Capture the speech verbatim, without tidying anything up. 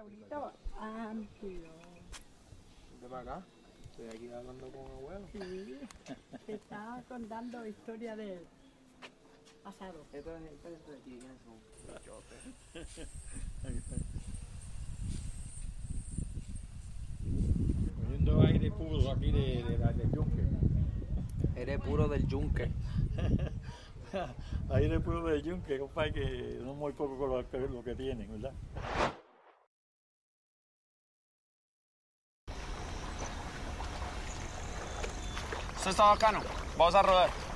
bonito, amplio. Vente para acá. Estoy aquí hablando con abuelo. Sí, te estaba contando historia del pasado. Esta gente de aquí, ¿quiénes son? Bichotes. Cogiendo aire puro aquí de, de, la- del yunque. Eres puro del yunque. Aire puro del yunque, compadre, que no muy poco con lo que, lo que tienen, ¿verdad? Esto está bacano. Vamos a rodar.